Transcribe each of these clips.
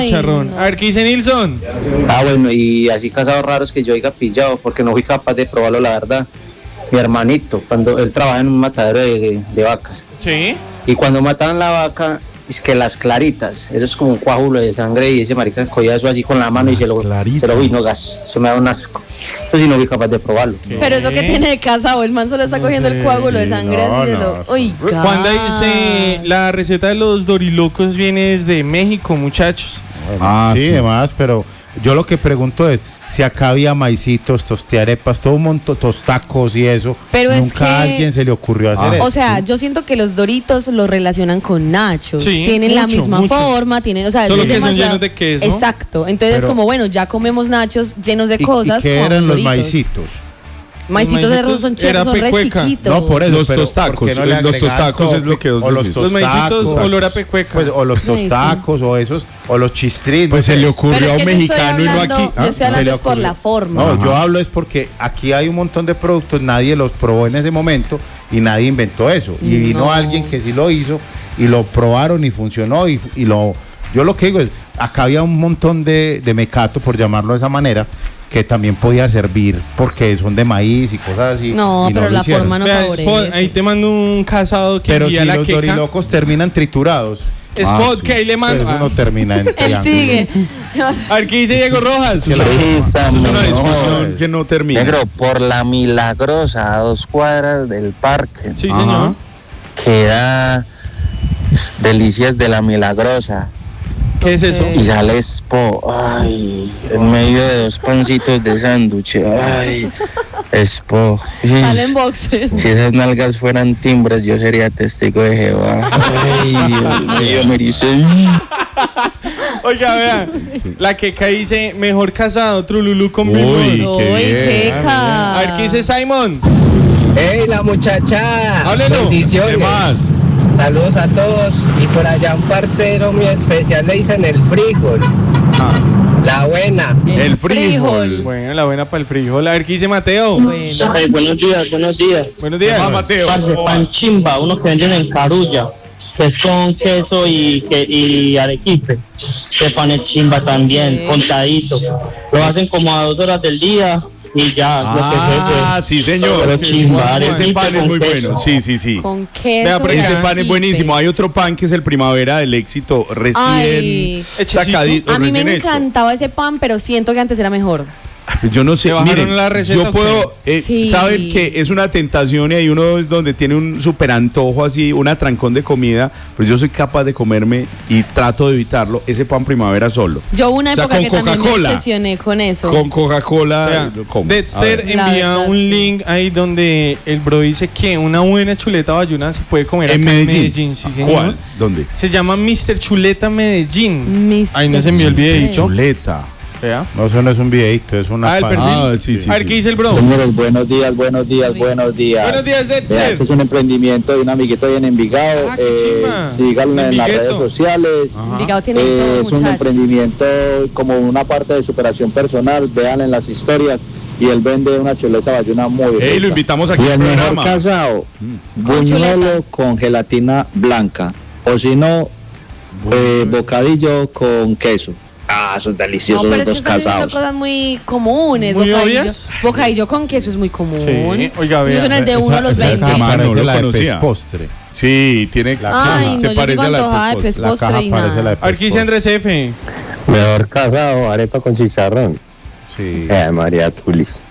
chicharrón. No. A ver, ¿qué dice Nilsson? Bueno, y así casados raros que yo haya pillado, porque no fui capaz de probarlo, la verdad. Mi hermanito, cuando él trabaja en un matadero de vacas. Sí. Y cuando mataban la vaca, es que las claritas, eso es como un coágulo de sangre, y ese marica cogía eso así con la mano y se lo vino gas. Eso me da un asco. Eso sí no fui capaz de probarlo. Pero eso que tiene de casado, el man solo está cogiendo el coágulo de sangre. Oiga. Wanda dice, la receta de los dorilocos viene desde México, muchachos. Sí, además, pero yo lo que pregunto es, si acá había maicitos, tostiarepas, todo un montón, tostacos y eso, pero nunca a alguien se le ocurrió hacer eso. O sea, yo siento que los Doritos los relacionan con nachos. Sí, tienen la misma forma, tienen, o sea, solo es que demasiado, son llenos de queso. Exacto. Entonces es como, bueno, ya comemos nachos llenos de cosas. ¿Y qué eran los maicitos? Maicitos de arroz son re chiquitos. No, por eso, los tostacos. No los tostacos es lo que os decís. Los maicitos olor a pecueca. Pues, o los tostacos, o esos, o los chistrines. Pues se le ocurrió a un mexicano y no aquí. Yo estoy hablando es por la forma. No, yo hablo es porque aquí hay un montón de productos, nadie los probó en ese momento y nadie inventó eso. Y vino alguien que sí lo hizo y lo probaron y funcionó y lo... Yo lo que digo es, acá había un montón de mecato, por llamarlo de esa manera, que también podía servir porque son de maíz y cosas así. No, pero la forma no favorece. Ahí te mando un casado que pero si la los queca. Dorilocos terminan triturados. Spot, que ahí le mando. Pues uno termina en Él sigue. A ver, ¿qué dice Diego Rojas? Es una discusión que no termina. Negro, por la Milagrosa, a 2 cuadras del parque. Sí, señor. Queda Delicias de la Milagrosa. ¿Qué es eso? Y sale Expo, ay, en medio de 2 pancitos de sándwich, ay, Expo. Sale en boxer. Si esas nalgas fueran timbres, yo sería testigo de Jehová. Ay, Dios mío, me dice. Oiga, vea, la queca dice, mejor casado, Trululú con Billboard. Uy, queca. A ver, ¿qué dice Simon? ¡Hey, la muchacha! Háblelo. Bendiciones. ¿Qué más? Saludos a todos. Y por allá un parcero muy especial le dicen el frijol. La buena. El frijol. Bueno, la buena para el frijol. A ver, ¿qué dice Mateo? Ay, buenos días. Buenos días. Mateo. Pan chimba, uno que venden en Carulla, que es con queso y arequipe. Que pan es chimba también, contadito. Lo hacen como a 2 horas del día y ya. Sí, señor. Pero chimba, Ese pan es muy queso. bueno. Sí. Con queso. Vea, pero Ese ya, pan es buenísimo. Hay otro pan que es el Primavera del Éxito, recién sacadito. A mí me recién hecho. encantaba ese pan, pero siento que antes era mejor. Yo no sé, ¿Te bajaron miren, la receta yo o puedo, Sí. saben que es una tentación y hay uno es donde tiene un súper antojo así, un atrancón de comida, pero yo soy capaz de comerme y trato de evitarlo, ese pan Primavera solo. Yo una O sea, época con que también me Coca-Cola. obsesioné con eso. Con Coca-Cola. Vea, lo como. Dexter A ver. La envía verdad, un sí. link ahí donde el bro dice que una buena chuleta bayuna se puede comer En acá Medellín. Sí, señor. ¿Cuál? ¿Dónde? Se llama Mr. Chuleta Medellín. Mr. Ahí nos envió el videito. Chuleta. Vea. No, eso no es un videito, es una... El perfil. Sí. A ver, ¿qué dice el bro? Señores, buenos días. Buenos días, Dexter. Este es un emprendimiento de un amiguito ahí en Envigado. Ah, qué chimba. Síganlo en las Envigueto. redes sociales. Envigado tiene todo, Es un muchachos. emprendimiento como una parte de superación personal. Vean en las historias. Y él vende una chuleta bayuna muy rica. Lo invitamos aquí Y al el mejor programa. casado, Con chuleta. buñuelo con gelatina blanca. O si no, bocadillo con queso. Son deliciosos No, pero los es que dos están diciendo casados. cosas muy comunes. ¿Muy Bocadillo. obvias? Bocadillo con queso es muy común. Sí, oiga, vea. Incluso en el de uno los 20. esa mano, parece lo la de conocía. postre. Sí, tiene La Ay, caja. no, se yo parece sigo a la antojada de de pez postre. La postre caja y parece nada. la de A ver, ¿qué dice Andrés F? Mejor casado, arepa con chicharrón. Sí. María Tulis.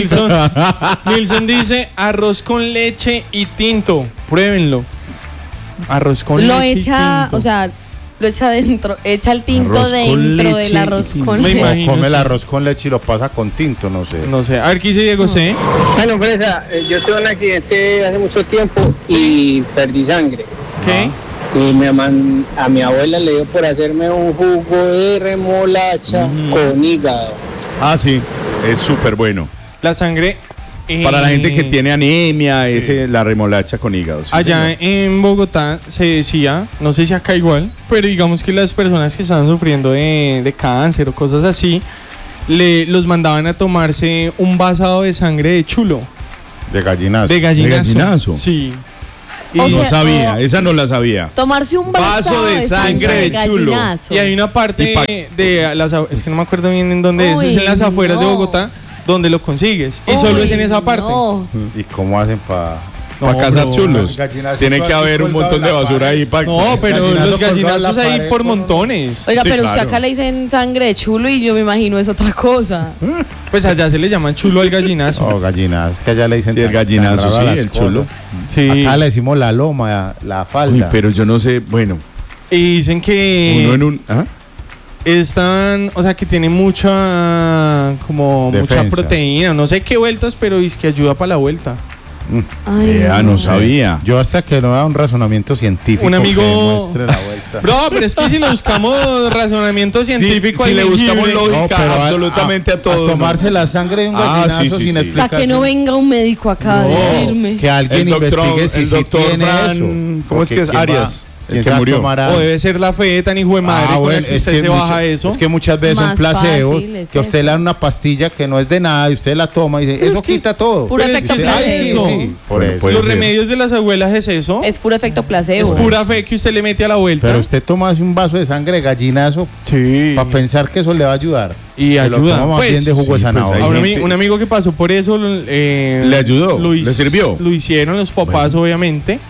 Nilsson dice arroz con leche y tinto. Pruébenlo. Arroz con Lo leche y echa, tinto. o sea, lo echa dentro, echa el tinto Arroz con dentro leche del arroz y con Me leche. imagino. O come el sí. arroz con leche y lo pasa con tinto, no sé. No sé. A ver, ¿qué dice Diego C? Bueno, Fresa, yo tuve un accidente hace mucho tiempo y perdí sangre. ¿Qué? Y a mi abuela le dio por hacerme un jugo de remolacha con hígado. Sí, es súper bueno. La sangre. Para la gente que tiene anemia, la remolacha con hígado. Sí, Allá señor. en Bogotá se decía, no sé si acá igual, pero digamos que las personas que estaban sufriendo de cáncer o cosas así, los mandaban a tomarse un vasado de sangre de chulo. De gallinazo. De gallinazo. ¿De gallinazo? Sí. Y O No sea, sabía, esa no la sabía. Tomarse un Vaso de sangre de chulo. gallinazo. Y hay una parte de las, es que no me acuerdo bien en dónde es en las afueras de no. Bogotá, donde lo consigues. Y solo es en esa parte. No. ¿Y cómo hacen para...? Para cazar bro. chulos. Gallinazo Tiene que así haber un colgado montón de en la basura pared. ahí para... No, pero Gallinazo los gallinazos colgado en la hay pared por con un- montones. Oiga, Sí, pero claro. usted acá le dicen sangre de chulo y yo me imagino es otra cosa. Pues allá se le llaman chulo al gallinazo. Oh, gallinazo, es que allá le dicen Sí, el tan- gallinazo, tan raro sí, las el cosas. chulo. Sí. Acá le decimos la loma, la falda. Uy, pero yo no sé, bueno, Y dicen que uno en un... ¿ah? están, o sea, que tiene mucha Defensa. mucha proteína, no sé qué vueltas, pero es que ayuda para la vuelta. Ay, Vea, no sabía. Yo hasta que no haga un razonamiento científico Un amigo- que demuestre la vuelta. Bro, pero es que si le buscamos razonamiento científico si al le jengibre, buscamos lógica pero absolutamente a todo. tomarse la sangre de un Ah, gallinazo sí, sí, sin sí. explicación. Hasta que no venga un médico acá a decirme. Que alguien investigue si el sí doctor tiene Fran, eso. ¿cómo es que es? Porque ¿quién Arias, va- el quién que se va a murió. tomar o debe ser la fe tan hijo de madre con la bueno, que usted se baja eso. Es que muchas veces son Más placebos, fácil es que a usted eso. le dan una pastilla que no es de nada y usted la toma y dice, Pero eso es que quita todo. Puro Pero es efecto que Ay, sí, placebo. sí, por Bueno, eso. puede Los ser. remedios de las abuelas es eso. Es puro efecto placebo. Es pura fe que usted le mete a la vuelta. Pero usted toma así un vaso de sangre de gallinazo sí. para pensar que eso le va a ayudar. Y Se lo ayuda. toma más Pues, bien de jugo de sí, pues, zanahoria. hay A gente- un amigo que pasó por eso ¿Le ayudó? ¿Le sirvió? Lo hicieron los papás, obviamente.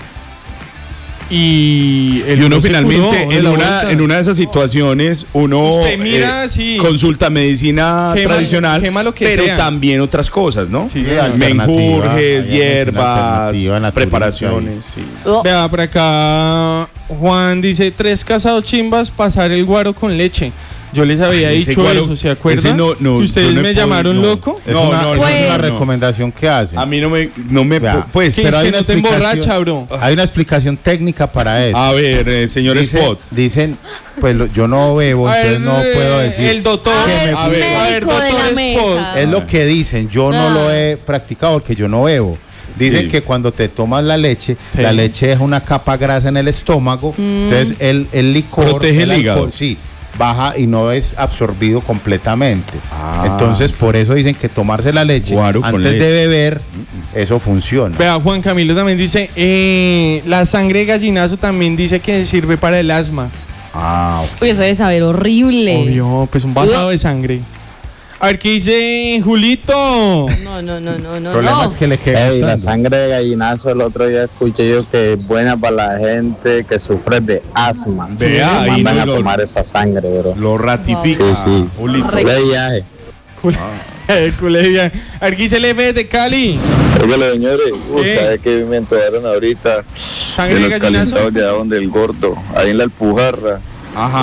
Y Y uno no se finalmente, curó de la vuelta. en una de esas situaciones, uno Usted mira, sí. consulta medicina Quema- tradicional, quema lo que pero sea. también otras cosas, ¿no? Sí, Sí, señor. alternativa, Menjurjes, hay medicina hierbas, alternativa, naturista preparaciones. Sí. Oh, Vea, por acá Juan dice, 3 casados chimbas, pasar el guaro con leche. Yo les había Ay, ese dicho guaro- eso, ¿se acuerdan? ese no, que yo ustedes no he me podido, llamaron no. loco. Es No, una, no, es pues- una recomendación que hacen. A mí no me Vea, pues, Que pero es hay que una no te explicación- emborracha, bro. Hay una explicación técnica para eso. a ver, señor Spot. Dicen, pues yo no bebo, A ver, entonces no puedo decir. El doctor, A ver, a ver, médico de la doctor mesa. Spot. Es lo que dicen, yo no lo he practicado porque yo no bebo. Dicen Sí. que cuando te tomas la leche, Sí. la leche deja una capa grasa en el estómago, entonces el licor, Protege el hígado. alcohol, sí, baja y no es absorbido completamente. Ah. Entonces por eso dicen que tomarse la leche Guaro con antes leche. de beber, eso funciona. Vea, Juan Camilo también dice, la sangre de gallinazo también dice que sirve para el asma. Ah, ok. Uy, eso debe saber horrible. Obvio, pues un vasado de sangre. A ver, ¿qué dice Julito? No, no, no, no, El no. problema no. es que le queda Ey, la gustando. sangre de gallinazo el otro día escuché yo que es buena para la gente que sufre de asma. Vea, ahí Mandan no a lo- tomar esa sangre, bro. Lo ratifica. Sí, sí. Julito. De viaje. Culería. A ver, ¿qué dice el F de Cali? Óigale, señores, ¿Qué? ¿sabe que me entojaron ahorita? ¿Sangre De de los gallinazo? calentados de donde el gordo, ahí en la Alpujarra. Ajá.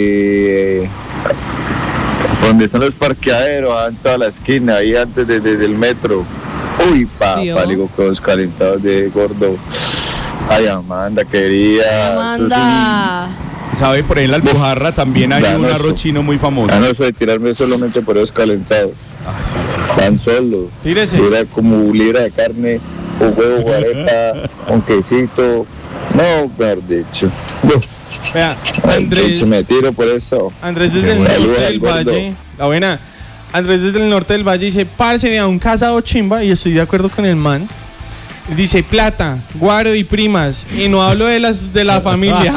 Donde están los parqueaderos, en toda la esquina, ahí antes del metro. Uy, Tío. papá, digo, con los calentados de gordo. Ay, Amanda, quería. Amanda. ¿Sabe? Por ahí en la Alpujarra también hay Ya un no arroz sé. chino muy famoso. Ya no sé, tirarme solamente por esos calentados. Ah, sí, sí, sí. Tan solo. Tírese. Era como libra de carne, un huevo, arepa, un quesito. No, mejor dicho. Vea, Andrés, Me tiro por eso. Andrés desde el Saludos norte al del gordo. Valle. La buena. Andrés desde el norte del Valle dice, parce, vea, un casado chimba, y estoy de acuerdo con el man. Dice, plata, guaro y primas. Y no hablo de la familia.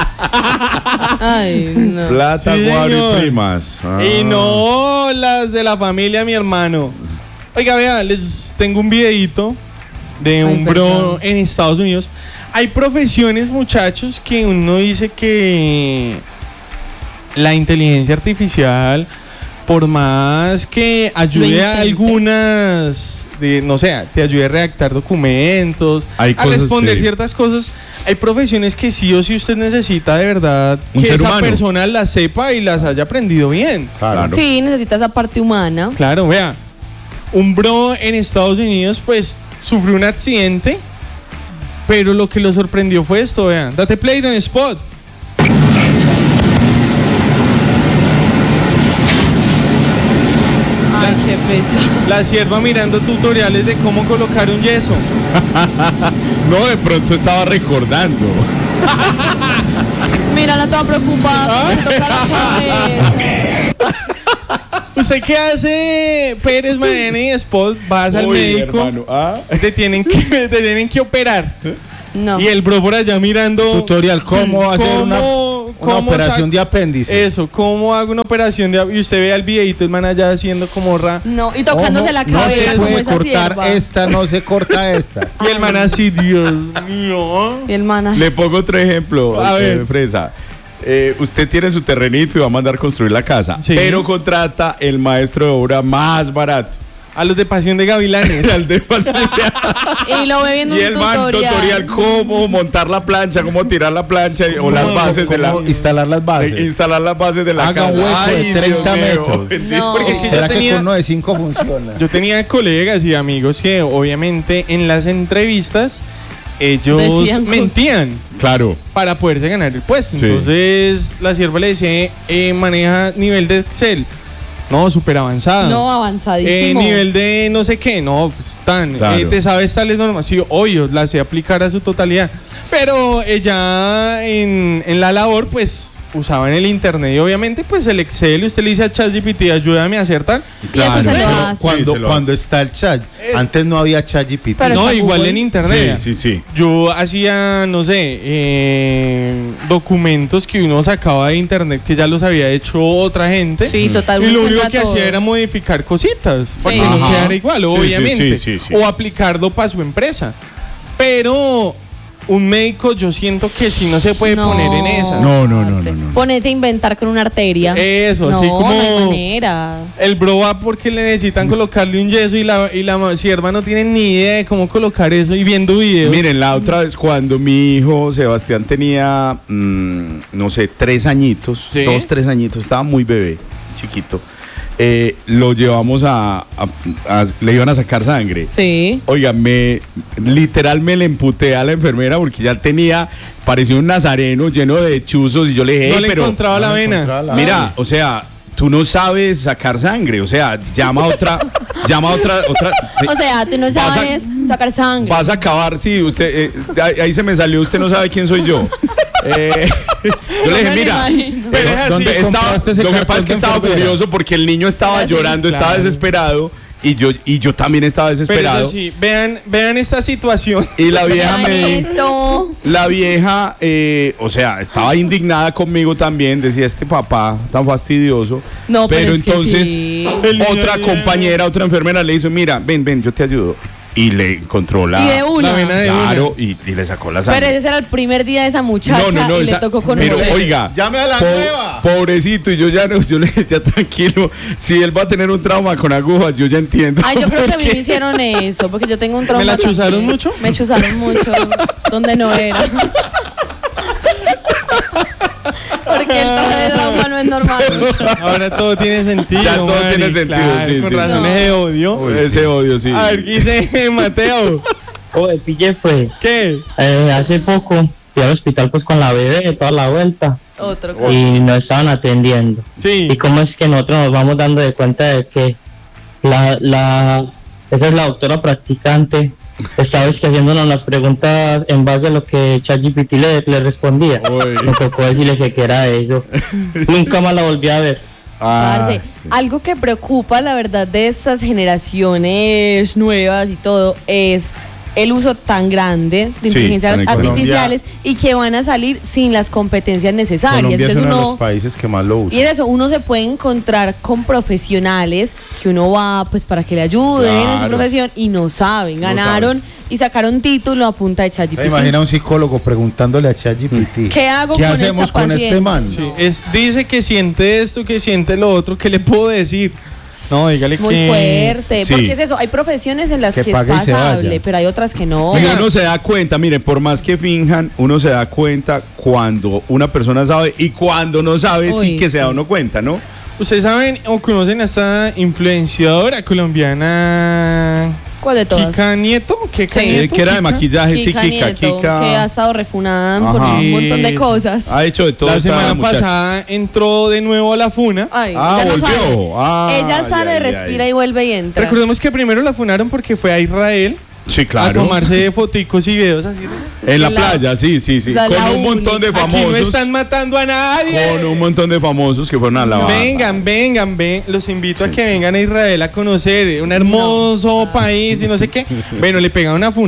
Ay, no. Plata, Sí, guaro señor. y primas. Ah. Y no las de la familia, mi hermano. Oiga, vea, les tengo un videito de Ay, un bro perdón. en Estados Unidos. Hay profesiones, muchachos, que uno dice que la inteligencia artificial, por más que ayude a intente. algunas, no sé, te ayude a redactar documentos, Hay a cosas, responder sí. ciertas cosas, hay profesiones que sí o sí usted necesita de verdad Un que ser esa humano. persona las sepa y las haya aprendido bien. Claro. Sí, necesita esa parte humana. Claro, vea, un bro en Estados Unidos pues sufrió un accidente, pero lo que lo sorprendió fue esto, vean. Date play en Spot. Ay, qué pesado. La sierva mirando tutoriales de cómo colocar un yeso. No, de pronto estaba recordando. Mírala toda preocupada. Se toca la cabeza. ¿Usted qué hace, Pérez, Mañana y Spot? Vas al Uy, médico, hermano, ¿ah? te tienen que operar. No. Y el bro por allá mirando. Tutorial, cómo hacer una operación de apéndice. Eso, cómo hago una operación de apéndice. Y usted ve al videito, el man allá haciendo como No, y tocándose la cabeza no se como puede esa cortar sierva. esta, no se corta esta. Y el man así, Dios mío. Y el man. Le pongo otro ejemplo, A ver. Fresa. Usted tiene su terrenito y va a mandar construir la casa, Sí. pero contrata el maestro de obra más barato. A los de Pasión de Gavilanes. Al de Pasión. Y lo ve viendo Y un el man tutorial cómo montar la plancha, cómo tirar la plancha o las bases de la instalar las bases. instalar las bases de la Haga casa. un hueco de 30 Dios mío. metros. No. Porque si ¿Será yo que tenía, con uno de 5 funciona? yo tenía colegas y amigos que obviamente en las entrevistas ellos Decían mentían Claro. para poderse ganar el puesto. Sí. Entonces la sierva le decía, maneja nivel de Excel. No, súper avanzado. No, avanzadísimo. Nivel de no sé qué, no, pues tan. Claro. ¿Te sabes tales normas? Sí, obvio, las sé aplicar a su totalidad. Pero ella en la labor, pues usaban el internet y obviamente, pues el Excel. Y usted le dice a ChatGPT, ayúdame a hacer tal. Y eso se lo Pero hace. cuando, Sí, se lo cuando hace. está el chat, antes no había ChatGPT. Pero No, está igual Google. en internet. Sí. Yo hacía, no sé, documentos que uno sacaba de internet que ya los había hecho otra gente. Sí, total. Y lo uno único encuentra que hacía todo. era modificar cositas para Sí. que no Ajá. quedara igual, Sí, obviamente. sí. O aplicarlo para su empresa. Pero un médico yo siento que sí no se puede poner en esa. No. Ponete a inventar con una arteria. Eso, no, así como no hay manera. el bro va porque le necesitan colocarle un yeso y la sierva no tiene ni idea de cómo colocar eso y viendo videos. Miren, la otra vez cuando mi hijo Sebastián tenía, no sé, 3 añitos, Sí. 2, 3 añitos, estaba muy bebé, chiquito. Lo llevamos le iban a sacar sangre. Sí. Oiga, literal me le emputé a la enfermera porque ya parecía un nazareno lleno de chuzos y yo le dije, no "Ey, le pero encontraba la vena. mira, o sea, tú no sabes sacar sangre, o sea, llama a otra. Sí. O sea, tú no Vas a- sabes sacar sangre. Vas a acabar, sí, usted, ahí se me salió, usted no sabe quién soy yo. Yo le dije, me lo mira, imagino. Pero es así. ¿Dónde compraste ese lo que cartón pasa es que de estaba enfermera? furioso porque el niño estaba Ah, sí, llorando, estaba claro. desesperado y yo también estaba Pero desesperado. eso sí, vean esta situación. Y la vieja Vean me esto. La vieja, o sea, estaba indignada conmigo también, decía este papá tan fastidioso. No, pero es que entonces sí. otra compañera, otra enfermera le hizo, mira, ven, yo te ayudo. Y le encontró Y de una. la vena de claro, y le sacó la sangre. Pero ese era el primer día de esa muchacha y le tocó pero conocer. oiga, ¡Llame a la nueva! pobrecito, y yo le dije, ya tranquilo, si él va a tener un trauma con agujas, yo ya entiendo. Ay, yo creo que a mí Porque- me hicieron eso, porque yo tengo un trauma. ¿Me la chuzaron también. mucho? Me chuzaron mucho, donde no era. Porque el trauma no es normal. Ahora todo tiene sentido. Ya todo Mari, tiene sentido, claro, sí, con sí. razones No. de odio. Ese odio, sí. A ver, ¿qué dice Mateo? Oye, pille pues, ¿Qué? hace poco fui al hospital pues con la bebé, toda la vuelta, Otro caso. y nos estaban atendiendo. Sí. ¿Y cómo es que nosotros nos vamos dando de cuenta de que esa es la doctora practicante? Sabes que haciéndonos las preguntas en base a lo que ChatGPT le respondía. Uy. Me tocó decirle que era eso. Nunca más la volví a ver. Parce, algo que preocupa, la verdad, de estas generaciones nuevas y todo es el uso tan grande de Sí, inteligencias en artificiales y que van a salir sin las competencias necesarias. Colombia es Entonces uno de los uno, países que más lo usa. y es eso, uno se puede encontrar con profesionales que uno va pues para que le ayuden en su Claro. profesión y no saben, ganaron y sacaron título a punta de ChatGPT. ¿Se imagina un psicólogo preguntándole a ChatGPT? ¿Qué hago ¿Qué con hacemos esta con este paciente? man? Sí, dice que siente esto, que siente lo otro. ¿Qué le puedo decir? No, dígale Muy que... fuerte, Sí. porque es eso, hay profesiones en las Que que es pague y se pasable, vaya. pero hay otras que no. Y uno se da cuenta, miren, por más que finjan, uno se da cuenta cuando una persona sabe y cuando no sabe, sí Uy, que se da sí. uno cuenta, ¿no? ¿Ustedes saben o conocen a esta influenciadora colombiana ¿Cuál de todas? Kika Nieto? ¿Kika Sí. Nieto? Que era de Kika? maquillaje, sí, Kika Kika, Nieto, Kika. que ha estado refunada por Ajá. un montón de cosas. Ha hecho de todo La esta semana muchacha. pasada entró de nuevo a la funa. Ay, Ah, ella no volvió. sale. Ah, Ella sale, ay, respira ay. y vuelve y entra. Recordemos que primero la funaron porque fue a Israel Sí, a claro. tomarse foticos y videos así. En la La- playa, sí. O sea, Con la un montón de única. Aquí no famosos. están matando a nadie. Con un montón de famosos que fueron a la Vengan, los invito a que vengan a Israel a conocer un hermoso país y no sé qué. Bueno, le pegaron una funada.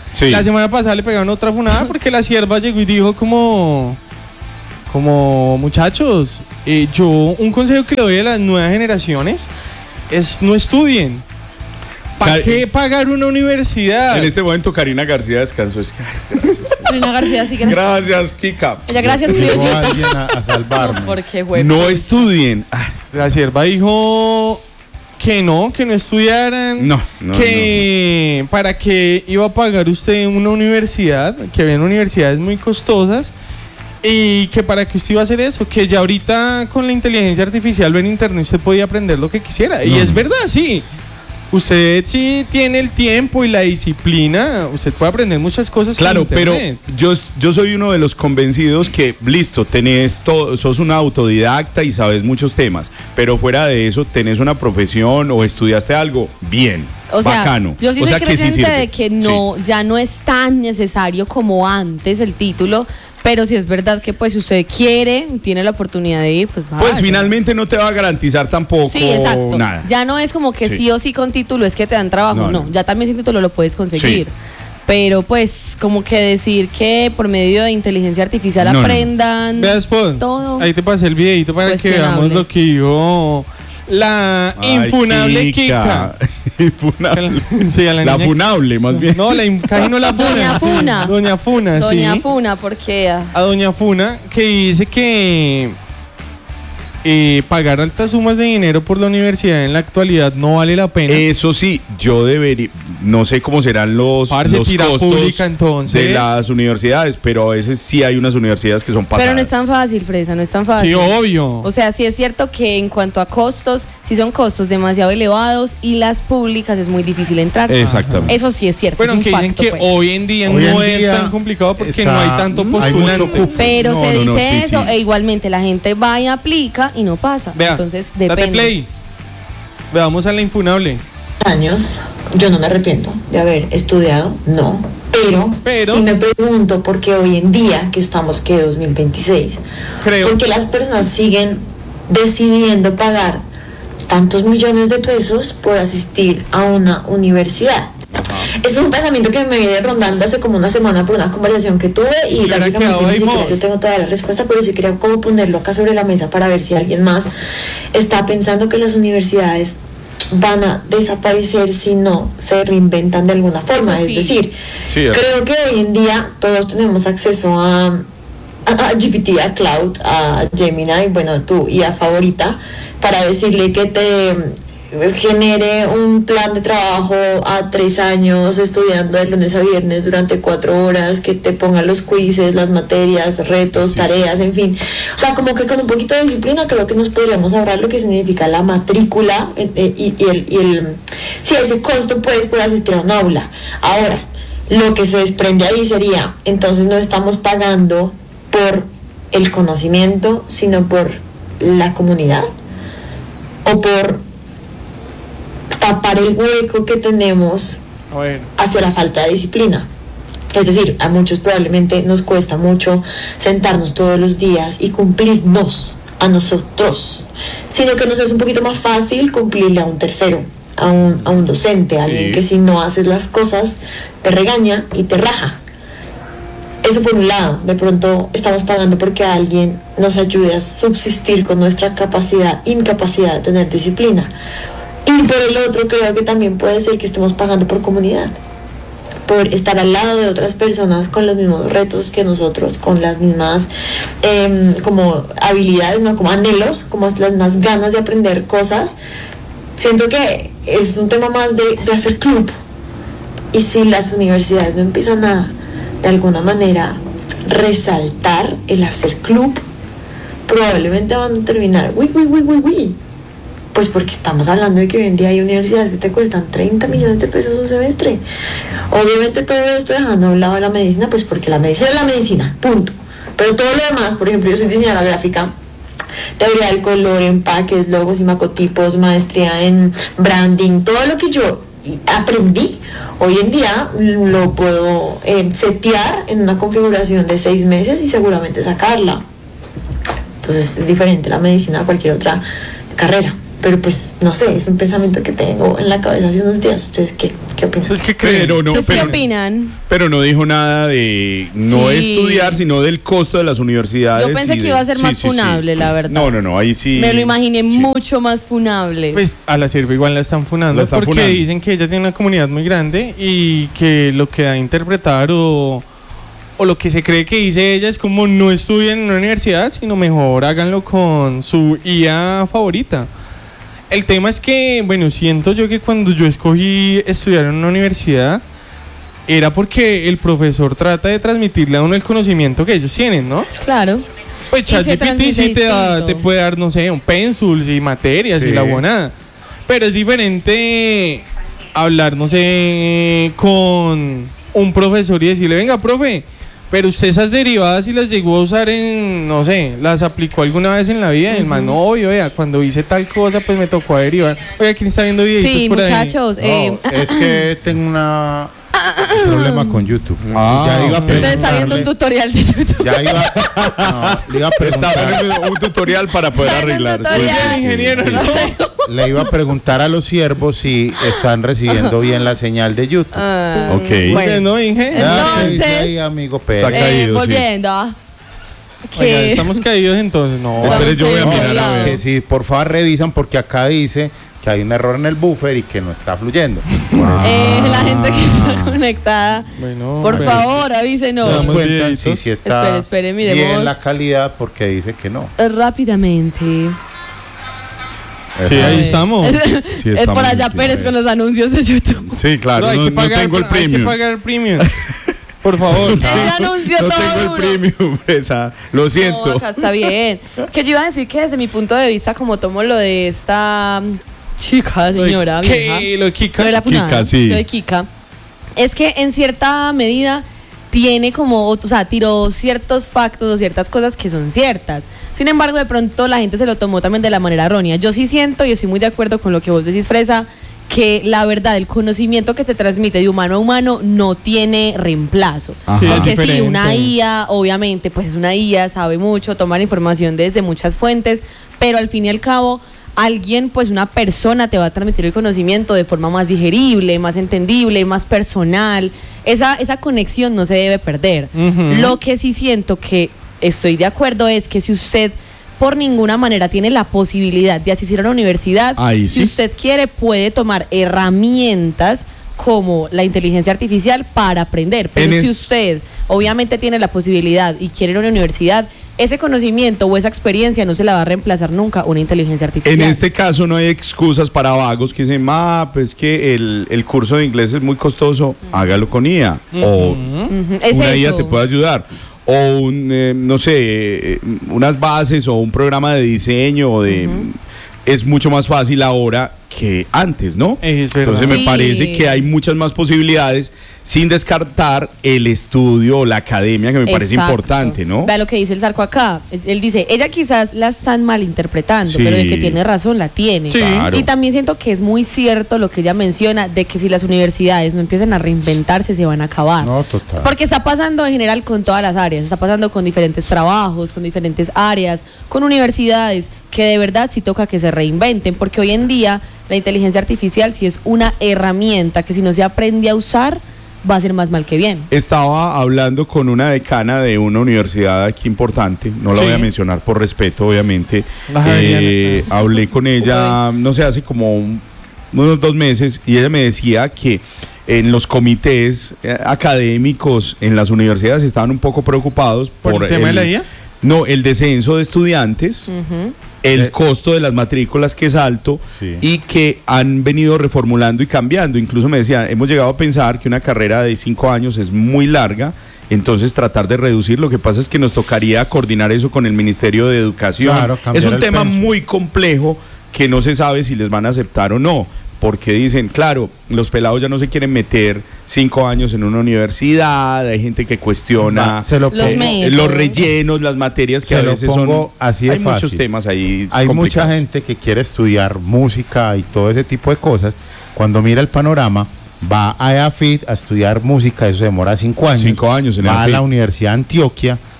Sí. La semana pasada le pegaron otra funada porque la sierva llegó y dijo como muchachos, yo un consejo que le doy a las nuevas generaciones es no estudien. ¿Para qué pagar una universidad? En este momento Karina García descansó. Es que, gracias. Karina García, sí, gracias. Gracias, Kika. Ella, gracias, Llegó criollita. alguien a salvarme. Porque fue. No estudien. La sierva dijo que no estudiaran. No. Que para qué iba a pagar usted una universidad, que habían universidades muy costosas. Y que para qué usted iba a hacer eso, que ya ahorita con la inteligencia artificial o en internet usted podía aprender lo que quisiera. Y es verdad, sí. Usted sí tiene el tiempo y la disciplina, usted puede aprender muchas cosas. Claro, con internet. pero yo soy uno de los convencidos que, listo, tenés todo, sos un autodidacta y sabes muchos temas, pero fuera de eso, tenés una profesión o estudiaste algo, bien, O sea, bacano. yo sí o soy sea, que sí creyente sirve. de que no, ya no es tan necesario como antes el título, pero si es verdad que pues si usted quiere, tiene la oportunidad de ir, pues vaya. Pues finalmente no te va a garantizar tampoco Sí, exacto. nada. Ya no es como que Sí. sí o sí con título es que te dan trabajo, no. Ya también sin título lo puedes conseguir. Sí. Pero pues como que decir que por medio de inteligencia artificial No, no. aprendan Veas, Paul, todo. ahí te pasé el videito para que Cuestionable. veamos lo que dijo la infunable Kika. Infunable. Sí, a La niña- funable, más bien. No, casi no la Funa. Doña sí. Funa. Doña Funa, Doña sí. Funa, porque A Doña Funa, que dice que pagar altas sumas de dinero por la universidad en la actualidad no vale la pena. Eso sí, yo debería, no sé cómo serán los Tira costos pública, entonces. de las universidades, pero a veces sí hay unas universidades que son pasadas. pero no es tan fácil, Fresa, no es tan fácil. Sí, obvio. O sea, sí es cierto que en cuanto a costos, sí son costos demasiado elevados y las públicas es muy difícil entrar. Exactamente. Eso sí es cierto. Bueno, es un que dicen facto, que pues. hoy en día Hoy en no es día tan complicado porque está- no hay tanto hay mucho postulante. cupo. Pero No, se no, no, dice sí, eso sí. e igualmente la gente va y aplica y no pasa. Vea, Entonces date depende. play. Veamos a la infunable. Años, yo no me arrepiento de haber estudiado, no, pero sí me pregunto por qué hoy en día, que estamos que 2026, Creo. porque las personas siguen decidiendo pagar tantos millones de pesos por asistir a una universidad. Es un pensamiento que me viene rondando hace como una semana por una conversación que tuve y hubiera básicamente quedado ni ahí, siquiera Mo. yo tengo toda la respuesta, pero sí creo cómo ponerlo acá sobre la mesa para ver si alguien más está pensando que las universidades van a desaparecer si no se reinventan de alguna forma. Eso sí. Es decir, Sí, creo que hoy en día todos tenemos acceso a GPT, a Cloud, a Gemini, bueno, tu IA favorita, para decirle que te genere un plan de trabajo a 3 años estudiando de lunes a viernes durante 4 horas, que te ponga los quizzes, las materias, retos, tareas, en fin. O sea, como que con un poquito de disciplina creo que nos podríamos ahorrar lo que significa la matrícula y sí, ese costo pues por asistir a un aula. Ahora, lo que se desprende ahí sería, entonces no estamos pagando por el conocimiento, sino por la comunidad o por tapar el hueco que tenemos hacia la falta de disciplina. Es decir, a muchos probablemente nos cuesta mucho sentarnos todos los días y cumplirnos a nosotros, sino que nos es un poquito más fácil cumplirle a un tercero, a un docente, a alguien que si no haces las cosas te regaña y te raja. Eso por un lado, de pronto estamos pagando porque alguien nos ayude a subsistir con nuestra incapacidad de tener disciplina. Y por el otro creo que también puede ser que estemos pagando por comunidad, por estar al lado de otras personas con los mismos retos que nosotros, con las mismas como habilidades, no como anhelos, como las mismas ganas de aprender cosas. Siento que es un tema más de hacer club. Y si las universidades no empiezan a, de alguna manera, resaltar el hacer club, probablemente van a terminar pues porque estamos hablando de que hoy en día hay universidades que te cuestan 30 millones de pesos un semestre. Obviamente todo esto dejando a un lado la medicina, pues porque la medicina es la medicina, punto. Pero todo lo demás, por ejemplo, yo soy diseñadora gráfica, teoría del color, empaques, logos y macotipos, maestría en branding, todo lo que yo aprendí, hoy en día lo puedo setear en una configuración de 6 meses y seguramente sacarla. Entonces es diferente la medicina a cualquier otra carrera. pero pues no sé, es un pensamiento que tengo en la cabeza hace unos días. ¿Ustedes qué opinan? ¿Ustedes qué creen? ¿Qué opinan? Pero no dijo nada de no estudiar, sino del costo de las universidades. Yo pensé que iba a ser más funable, la verdad. No, ahí sí. Me lo imaginé mucho más funable. Pues a la sierva igual la están funando porque dicen que ella tiene una comunidad muy grande y que lo que da a interpretar o lo que se cree que dice ella es como no estudien en una universidad, sino mejor háganlo con su IA favorita. El tema es que, bueno, siento yo que cuando yo escogí estudiar en una universidad era porque el profesor trata de transmitirle a uno el conocimiento que ellos tienen, ¿no? Claro. Pues ChatGPT sí te puede dar, no sé, un pencil y materias y la buena. Pero es diferente hablar, no sé, con un profesor y decirle, venga, profe, pero usted esas derivadas y las llegó a usar en, no sé, las aplicó alguna vez en la vida. El man, no, obvio, vea, cuando hice tal cosa, pues me tocó derivar. Oiga, ¿quién está viendo videitos sí, por muchachos, ahí? No, es que tengo un problema con YouTube. Ya iba a entonces está viendo un tutorial de YouTube. Ya iba, le iba a preguntar un tutorial para poder arreglar. Ingeniero, le iba a preguntar a los siervos si están recibiendo bien la señal de YouTube. Ok. Bueno, Inge. Entonces, ahí, amigo Pedro. Está caído, volviendo. Oiga, estamos caídos entonces. No, espere, yo voy a mirar a ver. Que si por favor revisan porque acá dice que hay un error en el buffer y que no está fluyendo. La gente que está conectada, bueno, por favor, avísenos. Nos cuentan si está espere, miremos bien la calidad porque dice que no. Rápidamente. Sí, ahí estamos. Es por allá Pérez con los anuncios de YouTube. Sí, claro, Hay que pagar, no tengo el premium. Hay que pagar el premium. Por favor. Ese anuncio no todo tengo duro. el premium, lo siento. No, acá está bien. Que yo iba a decir que desde mi punto de vista, como tomo lo de esta chica, señora, ¿Qué? Lo de Kika. lo de la funada, Kika, sí. lo de Kika, es que en cierta medida tiene como, o sea, tiró ciertos factos o ciertas cosas que son ciertas. Sin embargo, de pronto la gente se lo tomó también de la manera errónea. Yo sí siento y estoy muy de acuerdo con lo que vos decís, Fresa, que la verdad, el conocimiento que se transmite de humano a humano no tiene reemplazo. Ajá. Porque sí, diferente. una IA, obviamente, pues es una IA, sabe mucho, toma la información desde muchas fuentes, pero al fin y al cabo, alguien, pues una persona te va a transmitir el conocimiento de forma más digerible, más entendible, más personal. Esa conexión no se debe perder. Lo que sí siento que estoy de acuerdo es que si usted por ninguna manera tiene la posibilidad de asistir a una universidad, si usted quiere puede tomar herramientas como la inteligencia artificial para aprender, pero si usted obviamente tiene la posibilidad y quiere ir a una universidad, ese conocimiento o esa experiencia no se la va a reemplazar nunca una inteligencia artificial. En este caso no hay excusas para vagos que dicen, pues que el curso de inglés es muy costoso, hágalo con IA. O una IA te puede ayudar. O no sé, unas bases o un programa de diseño o de... Es mucho más fácil ahora que antes, ¿no? Entonces me parece que hay muchas más posibilidades sin descartar el estudio o la academia, que me parece importante, ¿no? Vea lo que dice el Zarco acá. Él dice, ella quizás la están malinterpretando, pero de que tiene razón, la tiene. Claro. Y también siento que es muy cierto lo que ella menciona, de que si las universidades no empiezan a reinventarse, se van a acabar. No, total. Porque está pasando en general con todas las áreas, está pasando con diferentes trabajos, con diferentes áreas, con universidades, que de verdad sí toca que se reinventen, porque hoy en día la inteligencia artificial sí es una herramienta que si no se aprende a usar, va a ser más mal que bien. Estaba hablando con una decana de una universidad aquí importante, no la voy a mencionar por respeto, obviamente. Hablé con ella, no sé, hace como unos 2 meses, y ella me decía que en los comités académicos en las universidades estaban un poco preocupados por el tema de la IA. No, el descenso de estudiantes, el costo de las matrículas que es alto y que han venido reformulando y cambiando. Incluso me decía, hemos llegado a pensar que una carrera de 5 años es muy larga, entonces tratar de reducir. Lo que pasa es que nos tocaría coordinar eso con el Ministerio de Educación. Claro, es un tema muy complejo que no se sabe si les van a aceptar o no. Porque dicen, claro, los pelados ya no se quieren meter 5 años en una universidad, hay gente que cuestiona los rellenos, las materias que a veces son... Así hay es muchos fácil. temas ahí Hay complicados. mucha gente que quiere estudiar música y todo ese tipo de cosas. Cuando mira el panorama, va a EAFIT a estudiar música, eso demora 5 años. 5 años en va EAFIT. a la Universidad de Antioquia,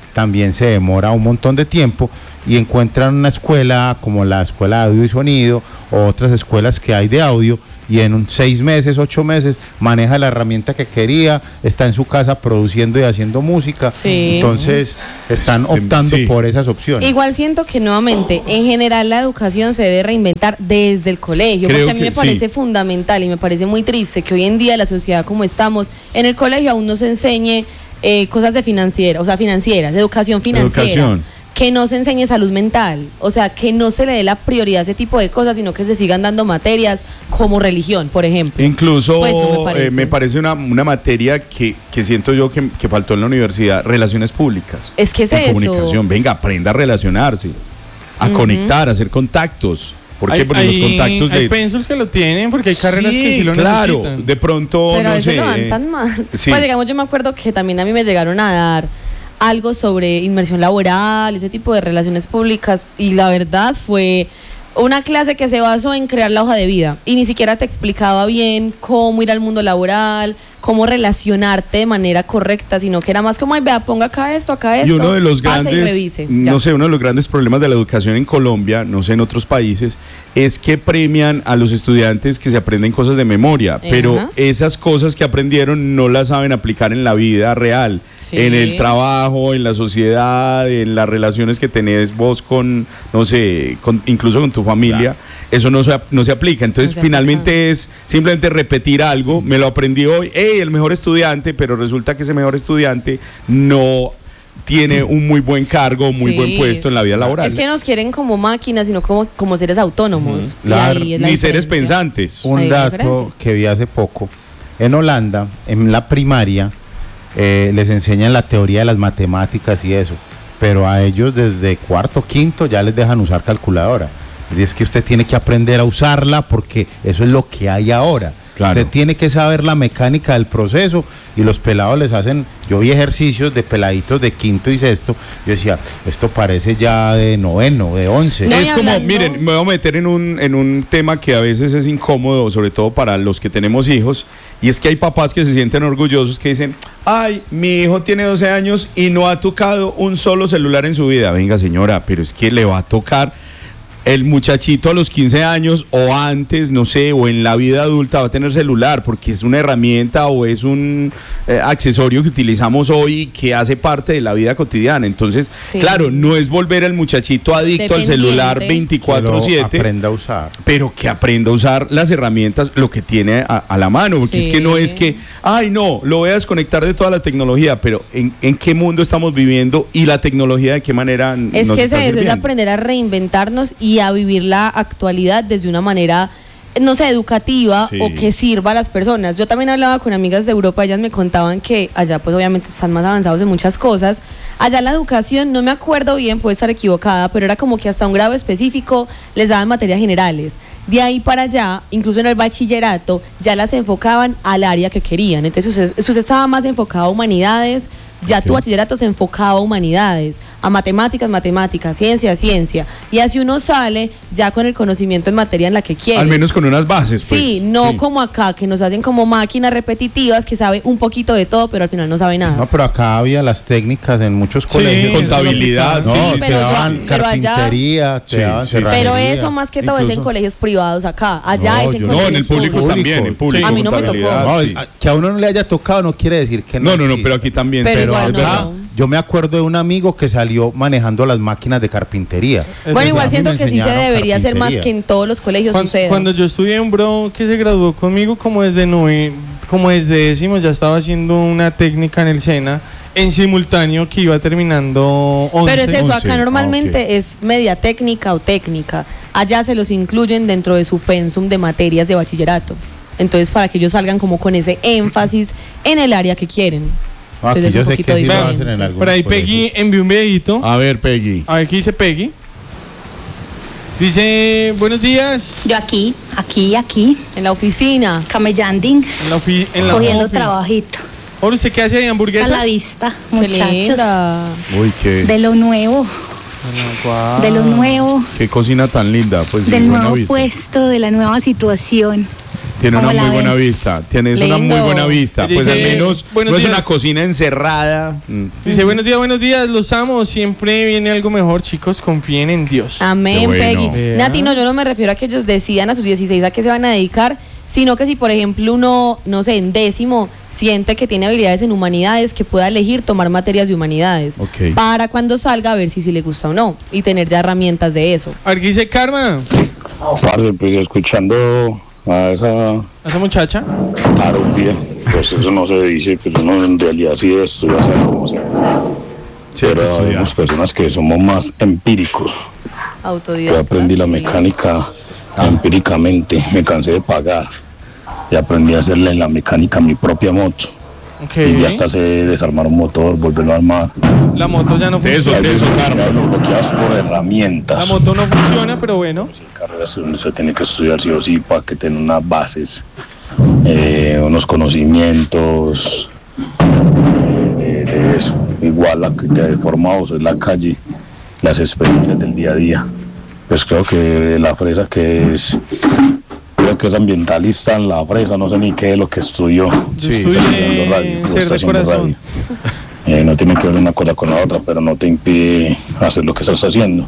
también se demora un montón de tiempo y encuentran una escuela como la Escuela de Audio y Sonido o otras escuelas que hay de audio y en 6 meses, 8 meses maneja la herramienta que quería, está en su casa produciendo y haciendo música. Sí. Entonces están optando por esas opciones. Igual siento que nuevamente, en general la educación se debe reinventar desde el colegio, Creo porque a mí me que parece sí. fundamental y me parece muy triste que hoy en día la sociedad como estamos, en el colegio aún no se enseñe cosas de financieras, de educación financiera. Educación. Que no se enseñe salud mental, o sea, que no se le dé la prioridad a ese tipo de cosas, sino que se sigan dando materias como religión, por ejemplo. Incluso Pues no me parece una materia que siento yo que faltó en la universidad, relaciones públicas. Es que es en eso. comunicación, venga, aprenda a relacionarse, a conectar, a hacer contactos. ¿Por qué? Porque los contactos hay pencils que lo tienen, porque hay carreras que sí lo claro, necesitan. de pronto, Pero no a veces sé. lo dan tan mal. Sí. Pues digamos, yo me acuerdo que también a mí me llegaron a dar algo sobre inmersión laboral, ese tipo de relaciones públicas, y la verdad fue una clase que se basó en crear la hoja de vida y ni siquiera te explicaba bien cómo ir al mundo laboral, cómo relacionarte de manera correcta, sino que era más como, ay, vea, ponga acá esto, Y uno de los pase y grandes, revise. no Ya. sé, uno de los grandes problemas de la educación en Colombia, no sé en otros países, es que premian a los estudiantes que se aprenden cosas de memoria, pero esas cosas que aprendieron no las saben aplicar en la vida real, Sí. en el trabajo, en la sociedad, en las relaciones que tenés vos con, no sé, incluso con tu familia. Eso no se aplica. Entonces, No se finalmente aplica. es simplemente repetir algo. Me lo aprendí hoy, el mejor estudiante, pero resulta que ese mejor estudiante no tiene un muy buen cargo, muy Sí. buen puesto en la vida laboral. Es que nos quieren como máquinas, sino como seres autónomos. Y La- ahí es la Ni seres diferencia. pensantes. Un Hay dato diferencia. que vi hace poco, en Holanda, en la primaria, les enseñan la teoría de las matemáticas y eso, pero a ellos desde cuarto, quinto ya les dejan usar calculadora. Y es que usted tiene que aprender a usarla porque eso es lo que hay ahora. Claro. Usted tiene que saber la mecánica del proceso y los pelados les hacen, yo vi ejercicios de peladitos de quinto y sexto, yo decía, esto parece ya de noveno, de 11. No, Es y como, hablando- miren, me voy a meter en un tema que a veces es incómodo, sobre todo para los que tenemos hijos, y es que hay papás que se sienten orgullosos que dicen, ay, mi hijo tiene 12 años y no ha tocado un solo celular en su vida. Venga, señora, pero es que le va a tocar. El muchachito a los 15 años o antes, no sé, o en la vida adulta va a tener celular porque es una herramienta o es un accesorio que utilizamos hoy que hace parte de la vida cotidiana. Entonces, Sí. claro, no es volver al muchachito adicto al celular Dependiente. 24/7, Aprenda a usar. pero que aprenda a usar las herramientas, lo que tiene a la mano, porque es Sí. que no es que, ay no, lo voy a desconectar de toda la tecnología, pero ¿en qué mundo estamos viviendo y la tecnología de qué manera Es nos que está eso es sirviendo? aprender a reinventarnos y a vivir la actualidad desde una manera, no sé, educativa Sí. o que sirva a las personas. Yo también hablaba con amigas de Europa, ellas me contaban que allá pues obviamente están más avanzados en muchas cosas. Allá la educación, no me acuerdo bien, puede estar equivocada, pero era como que hasta un grado específico les daban materias generales. De ahí para allá, incluso en el bachillerato, ya las enfocaban al área que querían. Entonces usted estaba más enfocado a humanidades, ya tu bachillerato se enfocaba a humanidades, a matemáticas, ciencia. Y así uno sale ya con el conocimiento en materia en la que quiere. Al menos con unas bases, pues. Sí, no Sí. como acá, que nos hacen como máquinas repetitivas que sabe un poquito de todo, pero al final no sabe nada. No, pero acá había las técnicas en muchos colegios. contabilidad, No, sí, te pero daban ya- pero allá- carpintería, te Sí, daban sí. Pero cerrajería. eso más que todo es en Incluso- colegios privados acá. Allá No, es en yo- No, colegios en el público públicos. también, en público. A mí no me tocó. contabilidad, No, sí. que a uno no le haya tocado no quiere decir que no. No, existe. pero aquí también. Pero pero igual Acá, no. yo me acuerdo de un amigo que salió manejando las máquinas de carpintería. Bueno, igual A mí siento me que sí se enseñaron debería hacer más carpintería. que en todos los colegios suceda. Cuando yo estudié, un bro que se graduó conmigo como desde décimo ya estaba haciendo una técnica en el SENA en simultáneo que iba terminando 11. Pero es eso, 11. acá normalmente Ah, ok. es media técnica o técnica. Allá se los incluyen dentro de su pensum de materias de bachillerato. Entonces, para que ellos salgan como con ese énfasis en el área que quieren. No, aquí Entonces, yo es un sé que poquito sí lo diferente. hacen en algunos Por ahí colegios. Peggy envió un videito. A ver, Peggy. A ver qué dice Peggy. Dice, buenos días. Yo aquí, En la oficina. camellanding, En la cogiendo ofi. trabajito. Ahora, ¿usted qué hace ahí, A hamburguesas? la vista, Qué muchachos. linda. Uy, De lo nuevo, de lo nuevo, qué cocina tan linda. Pues, del buena nuevo vista. puesto, de la nueva situación. Tiene ¿Cómo una la muy buena ven? vista. Tienes Lindo. una muy buena vista. Oye, Pues al dice, menos buenos no es días. una cocina encerrada. Dice, buenos días, los amo. Siempre viene algo mejor, chicos. Confíen en Dios. Amén, Qué bueno. Peggy. Vea. Nati, no, yo no me refiero a que ellos decidan a sus 16 a qué se van a dedicar, sino que si, por ejemplo, uno, no sé, en 10º siente que tiene habilidades en humanidades, que pueda elegir tomar materias de humanidades. Ok. Para cuando salga a ver si le gusta o no. Y tener ya herramientas de eso. A ver, ¿qué dice Karma? Parce, pues escuchando a esa Esa muchacha. tarugía, pues eso no se dice, pero uno en realidad sí debe estudiar, sabe cómo se ve. Sí, hay que Pero estudiar. hay personas que somos más empíricos. Yo Autodidacta. aprendí la sí. mecánica empíricamente, me cansé de pagar y aprendí a hacerle la mecánica a mi propia moto. Ok. Y ya hasta sé desarmar un motor, volverlo a armar. La moto ya no Eso, funciona. eso, Karma. Bloqueados por herramientas. La moto no funciona, pero bueno. Sí, carreras donde se tiene que estudiar sí o sí para que tenga unas bases, unos conocimientos de eso. Igual la que te ha formado es la calle, las experiencias del día a día. Pues creo que la fresa creo que es ambientalista, la fresa, no sé ni qué es lo que estudió. Yo Sí, estudié ser de corazón. No tiene que ver una cosa con la otra, pero no te impide hacer lo que estás haciendo.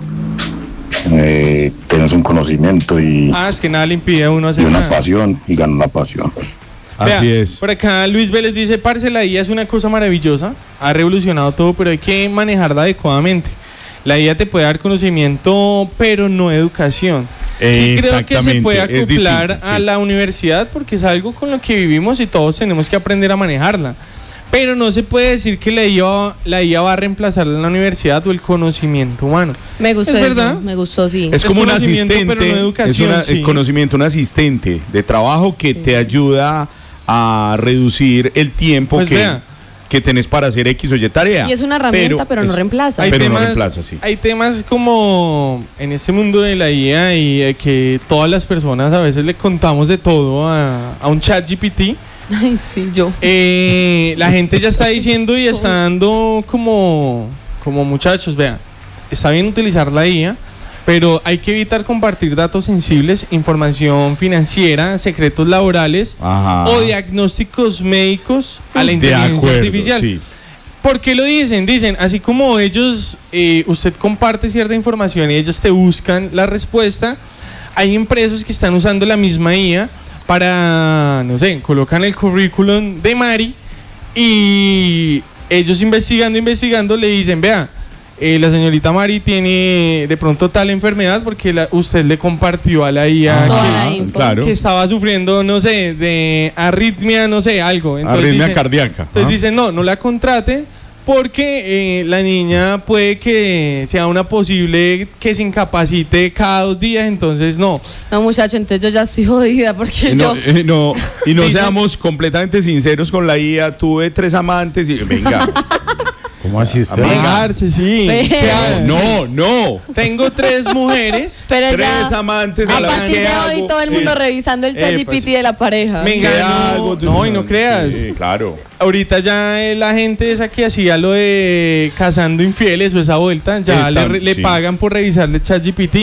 Tienes un conocimiento y Es que nada le impide a uno hacer una nada. pasión y ganar la pasión. Así Vea, es. Por acá Luis Vélez dice, parce, la IA es una cosa maravillosa, ha revolucionado todo, pero hay que manejarla adecuadamente. La IA te puede dar conocimiento, pero no educación. Sí creo que se puede Exactamente, es acoplar distinto, a sí. la universidad porque es algo con lo que vivimos y todos tenemos que aprender a manejarla. Pero no se puede decir que la IA va a reemplazar la universidad o el conocimiento humano. Me gustó ¿Es eso, verdad? me gustó, sí. Es como un conocimiento, asistente, pero no educación, es el sí. conocimiento, un asistente de trabajo que te ayuda a reducir el tiempo Pues vea. que tenés para hacer X o Y tarea. Y es una herramienta, pero no es- reemplaza. Pero no reemplaza, sí. Hay temas como en este mundo de la IA y que todas las personas a veces le contamos de todo a un chat GPT. Ay, sí, yo. La gente ya está diciendo y está dando como muchachos, vean, está bien utilizar la IA, pero hay que evitar compartir datos sensibles, información financiera, secretos laborales Ajá. o diagnósticos médicos a la De inteligencia acuerdo, artificial. sí. ¿Por qué lo dicen? Dicen, así como ellos, usted comparte cierta información y ellos te buscan la respuesta, hay empresas que están usando la misma IA para, no sé, colocan el currículum de Mari y ellos investigando le dicen, vea, la señorita Mari tiene de pronto tal enfermedad porque usted le compartió a la IA Toda la info. Claro. que estaba sufriendo, no sé, de arritmia, no sé, algo. Arritmia cardíaca. Entonces dicen, no la contraten porque la niña puede que sea una posible que se incapacite cada 2 días, entonces no. No, muchacho, entonces yo ya estoy jodida porque No, yo... no, y no Dice- seamos completamente sinceros con la IA. Tuve 3 amantes y venga. ¿Cómo así usted? Pegarse, sí. Ve. ¿Qué hago? No. Tengo 3 mujeres. Pero 3 ya, amantes a a la partir ¿qué de hago? hoy todo el Sí. mundo revisando el chat pues, GPT de la pareja. Me ¿Qué ganó. hago? No, y no creas. Sí, claro. Ahorita ya la gente esa que hacía lo de cazando infieles o esa vuelta, ya Están, le sí. pagan por revisarle ChatGPT.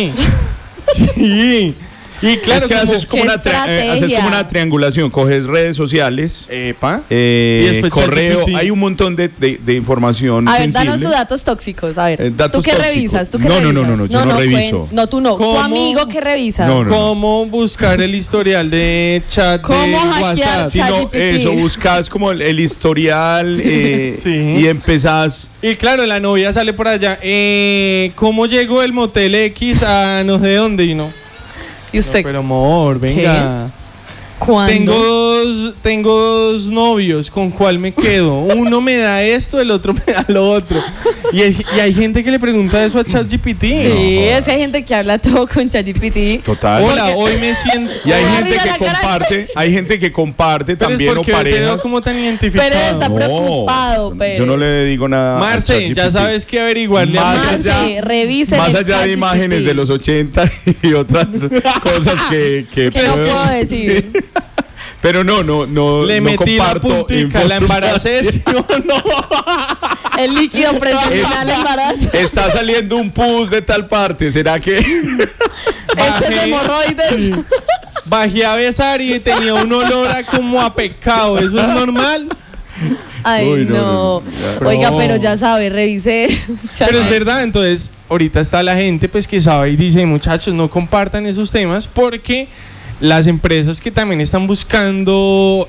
Sí. Y claro, es que haces como, ¿Qué haces estrategia? como una triangulación. Coges redes sociales, Epa. Y después correo. ChatGPT. Hay un montón de información A ver, sensible. danos tus datos tóxicos. A ver, Datos ¿tú qué tóxicos. revisas? ¿Tú qué No, revisas? yo no reviso. No, tú no. Tu ¿Cómo? amigo que revisa. No, no. ¿Cómo buscar el historial de chat ¿Cómo de hackear WhatsApp? Si no, ChatGPT? eso, buscas como el historial Sí. y empezás. Y claro, la novia sale por allá. ¿Cómo llegó el motel X a no sé dónde? Y no. ¿Y usted? No, pero amor, venga. ¿Cuándo? Tengo 2 novios, ¿con cuál me quedo? Uno me da esto, el otro me da lo otro. Y hay gente que le pregunta eso a ChatGPT. Sí, es que hay gente que habla todo con ChatGPT. Total. Hola, hoy me siento... Y hay Mira gente la que cara. comparte, Pero es también o porque te veo parejas. como tan identificado. Pero está preocupado, pero... Yo no le digo nada. a Marce, ya ChatGPT. sabes que averiguarle a Más Marce. Marce, revise Más el allá de ChatGPT. imágenes de los 80 y otras cosas que Que no puedo decir. Sí. Pero no Le no metí la comparto puntica, la embaracé, ¿sí o no? El líquido presencial embarazo. Está saliendo un pus de tal parte. ¿Será que Eso es Bajé. hemorroides. bajé a besar y tenía un olor a como a pecado. ¿Eso es normal? Ay, Uy, no. Oiga, pero ya sabe, revisé. Pero es verdad, entonces, ahorita está la gente pues que sabe y dice, muchachos, no compartan esos temas porque las empresas que también están buscando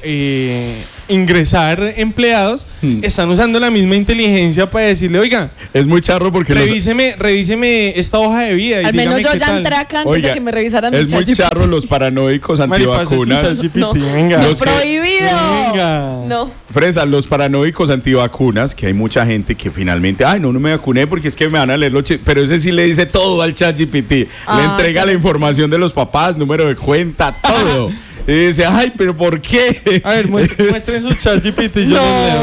ingresar empleados están usando la misma inteligencia para decirle, oiga, es muy charro porque revíseme esta hoja de vida. Al menos yo ya entré acá antes de que me revisaran. Es muy charro los paranoicos antivacunas. Los prohibido. Venga. No. Fresa, los paranoicos antivacunas, que hay mucha gente que finalmente, no me vacuné porque es que me van a leer pero ese sí le dice todo al ChatGPT. Le entrega la información de los papás, número de cuenta, todo. Y dice, pero ¿por qué? A ver, muestren sus ChatGPT. Yo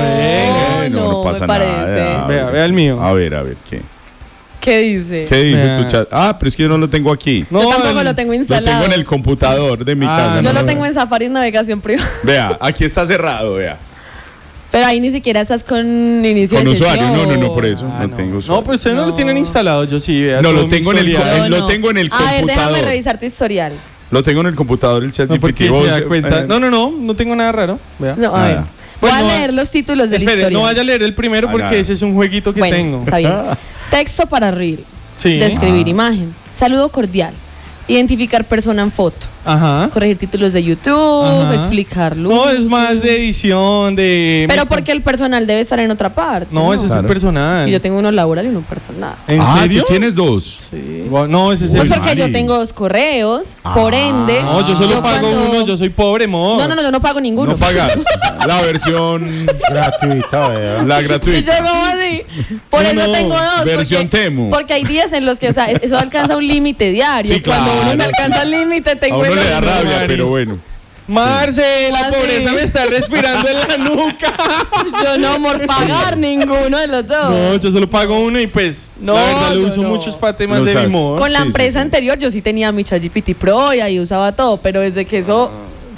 no pasa nada. Vea el mío. A ver, ¿qué? ¿Qué dice? ¿Qué dice tu chat? Pero es que yo no lo tengo aquí. No, yo tampoco lo tengo instalado. Lo tengo en el computador de mi casa. Yo lo tengo en Safari navegación privada. Vea, aquí está cerrado, vea. Pero ahí ni siquiera estás con inicio con de usuario. sesión. No, por eso no tengo usuario. No, pero ustedes no lo tienen instalado, yo sí. Vea, no, lo tengo en el computador. A ver, déjame revisar tu historial. Lo tengo en el computador, el chat. No, porque se da cuenta. No tengo nada raro. Vea. No, a ver. Voy a leer los títulos del historial. No vaya a leer el primero porque ese es un jueguito que tengo. Está bien. Texto para Reel. Sí. Describir imagen. Saludo cordial. Identificar persona en foto. Ajá. Corregir títulos de YouTube, explicar luz. No, es más de edición, de... Pero porque el personal debe estar en otra parte. No, ese es el personal. Y yo tengo uno laboral y uno personal. ¿En serio? ¿Tú tienes dos? Sí. No, ese es el... Pues porque yo tengo 2 correos, por ende... No, yo solo pago uno, yo soy pobre, amor. No, yo no pago ninguno. No pagas la versión gratuita, ¿verdad? La gratuita. Y yo como así. Por eso tengo 2. Versión Temu. Porque hay días en los que, eso alcanza un límite diario. Sí, claro. Cuando uno me alcanza el límite, tengo... A uno le da rabia, pero bueno. Marce, la pobreza me está respirando en la nuca. Yo no, por pagar ninguno de los dos. No, yo solo pago uno y pues la verdad lo uso muchos para temas de mi modo. Con la empresa anterior yo sí tenía mi ChatGPT Pro y ahí usaba todo, pero desde que eso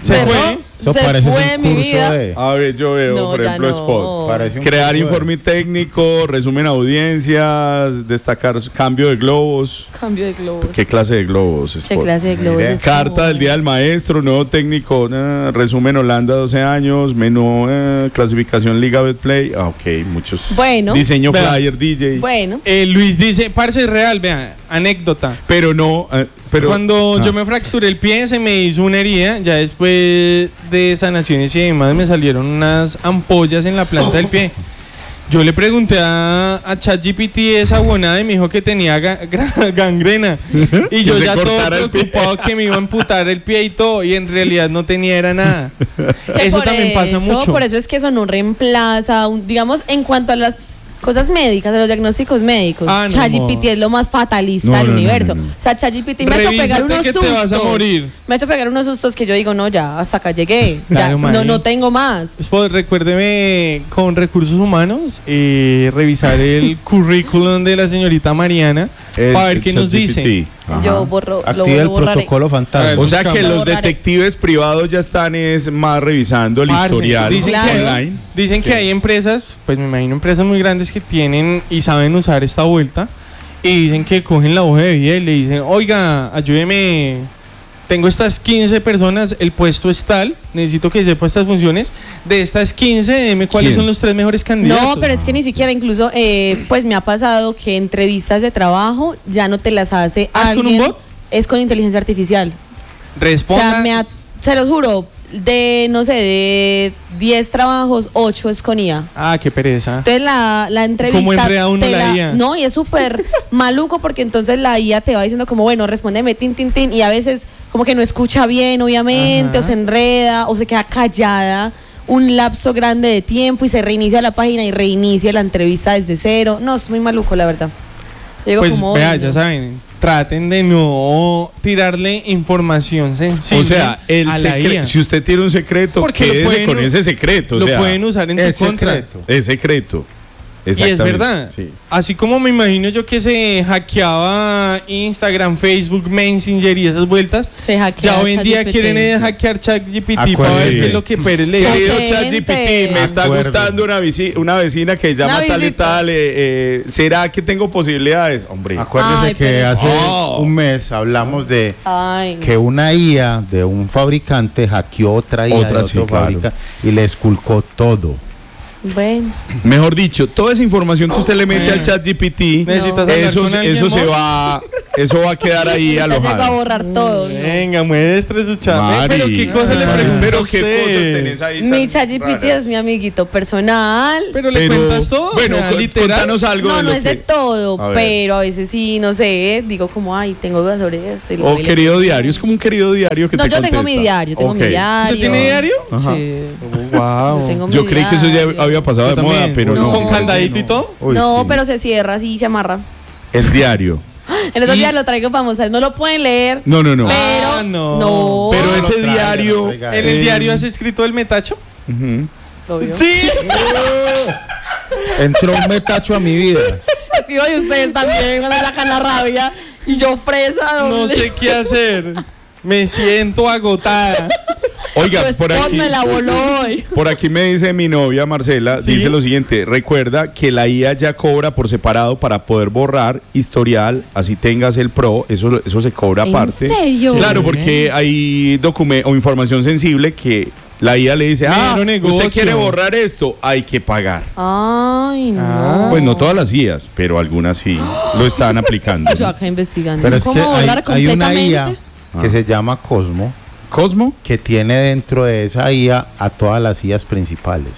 se fue mi vida. A ver, yo veo, por ejemplo, Spot. Crear informe técnico, resumen audiencias, destacar cambio de globos. Cambio de globos. ¿Qué clase de globos? Spot? ¿Qué clase de globos? Carta del Día del Maestro, nuevo técnico, resumen Holanda 12 años, menú, clasificación Liga Betplay. Ok, muchos. Bueno. Diseño flyer, DJ. Bueno. Luis dice, parce, es real, vean, anécdota. Pero no... Cuando yo me fracturé el pie, se me hizo una herida. Ya después de sanaciones y demás, me salieron unas ampollas en la planta del pie. Yo le pregunté a ChatGPT esa abonada y me dijo que tenía gangrena. Y yo ya todo preocupado que me iba a amputar el pie y todo. Y en realidad no tenía nada. Es que eso también pasa mucho. Por eso es que eso no reemplaza, digamos, en cuanto a las cosas médicas, de los diagnósticos médicos. ChatGPT es lo más fatalista del universo. O sea, ChatGPT me ha hecho pegar unos sustos. Te vas a morir. Me ha hecho pegar unos sustos que yo digo, no, ya, hasta acá llegué. Ya, no tengo más. Recuérdeme con recursos humanos revisar el currículum de la señorita Mariana para ver qué nos dice. Yo borro. Activa el protocolo fantasma. O sea que los detectives privados ya están más revisando el historial online. Dicen que hay empresas, pues me imagino empresas muy grandes que tienen y saben usar esta vuelta y dicen que cogen la hoja de vida y le dicen, oiga, ayúdeme, tengo estas 15 personas, el puesto es tal, necesito que sepa estas funciones, de estas 15, dime cuáles son los 3 mejores candidatos. No, pero es que ni siquiera, incluso, pues me ha pasado que entrevistas de trabajo ya no te las hace alguien. ¿Es con un bot? Es con inteligencia artificial. Responda. O sea, se los juro, de 10 trabajos, 8 es con IA. Qué pereza. Entonces la entrevista ¿Cómo enreda uno la IA? No, y es súper maluco porque entonces la IA te va diciendo como, bueno, respóndeme, tin, y a veces como que no escucha bien, obviamente, o se enreda, o se queda callada un lapso grande de tiempo y se reinicia la página y reinicia la entrevista desde cero. No, es muy maluco, la verdad. Digo, pues vea, ya saben, traten de no tirarle información sensible. O sea, si usted tiene un secreto, quédese con ese secreto. Lo pueden usar en tu contra. Es secreto. Y es verdad. Sí. Así como me imagino yo que se hackeaba Instagram, Facebook, Messenger y esas vueltas, ya hoy en día quieren hackear ChatGPT para ver qué es lo que Pérez le dice. Querido ChatGPT, me está gustando una vecina que llama tal y tal. ¿Será que tengo posibilidades? Hombre. Acuérdese que hace un mes hablamos de que una IA de un fabricante hackeó otra IA de otro fabricante y le esculcó todo. Bueno. Mejor dicho, toda esa información que usted le mete al ChatGPT, eso va a quedar ahí alojado. Llegó a borrar todo. Venga, muestre su chat. Pero qué cosa le pregunto. Pero qué cosas tenés ahí. Mi ChatGPT es mi amiguito personal. Pero le cuentas todo. Bueno, cuéntanos algo. No es de todo, pero a veces sí, no sé, digo como, ay, tengo dudas sobre eso. O querido diario, es como un querido diario que te contesta. No, yo tengo mi diario, ¿Usted tiene diario? Sí. Wow. Yo creí que eso ya había pasado de moda, pero no. ¿Con candadito y todo? No, pero se cierra así, se amarra. El diario. En otro día lo traigo para mostrar. No lo pueden leer. No. Pero no. Pero ese diario. ¿En el diario has escrito el metacho? Obvio. Sí. Entró un metacho a mi vida. Escribo de ustedes también cuando sacan la rabia. Y yo fresa. No sé qué hacer. Me siento agotada. Oiga, por aquí me dice mi novia Marcela, ¿sí? Dice lo siguiente: recuerda que la IA ya cobra por separado para poder borrar historial, así tengas el Pro, eso se cobra aparte. ¿En serio? Claro, porque hay documento o información sensible que la IA le dice, usted quiere borrar esto, hay que pagar. Ay, no. Pues no todas las IAs, pero algunas sí lo están aplicando. Yo acá investigando. Pero es que hay una IA que se llama Cosmo, que tiene dentro de esa IA a todas las IAs principales.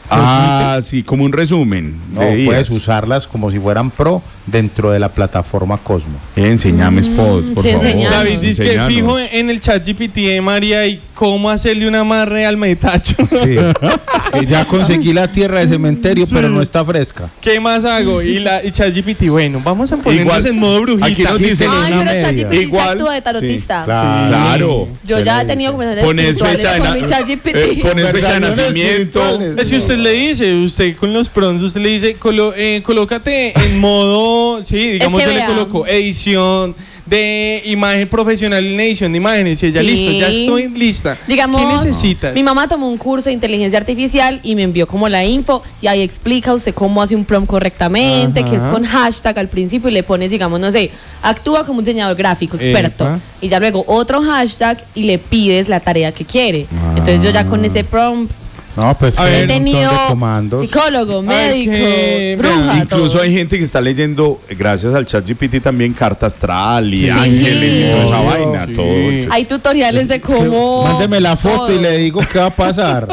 Sí, como un resumen. No, puedes usarlas como si fueran pro dentro de la plataforma Cosmo. Enseñame Spot, por favor. David dice que fijo en el ChatGPT de María y cómo hacerle un amarre al metacho. Sí. Es que ya conseguí la tierra de cementerio, pero no está fresca. ¿Qué más hago? Y ChatGPT, bueno, vamos a ponernos en modo brujita. Aquí nos dicen pero ChatGPT se actúa de tarotista. Sí, claro. Yo ya he tenido conversaciones espirituales con mi ChatGPT. Pones fecha de nacimiento. Es que usted le dice, usted con los prompts, usted le dice, colócate en modo, sí, digamos, yo le coloco edición de imagen profesional en edición de imágenes. Y ella, listo, ya estoy lista. Digamos, ¿qué necesitas? Mi mamá tomó un curso de inteligencia artificial y me envió como la info y ahí explica usted cómo hace un prompt correctamente, que es con hashtag al principio y le pones, digamos, no sé, actúa como un diseñador gráfico experto. Y ya luego otro hashtag y le pides la tarea que quiere. Entonces yo ya con ese prompt he tenido psicólogo, médico, bruja. Incluso hay gente que está leyendo, gracias al ChatGPT también, carta astral y ángeles y toda esa vaina. Todo. Hay tutoriales de cómo. Mándeme la foto y le digo qué va a pasar.